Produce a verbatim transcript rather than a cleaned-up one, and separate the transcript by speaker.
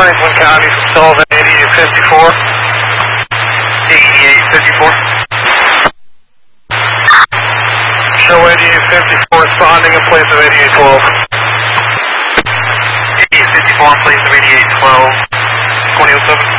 Speaker 1: Franklin County from Sullivan, eighty-eight fifty-four. eighty-eight fifty-four. Show eighty-eight fifty-four responding in place of eighty-eight twelve. eighty-eight fifty-four in place of eighty-eight twelve. twenty oh seven.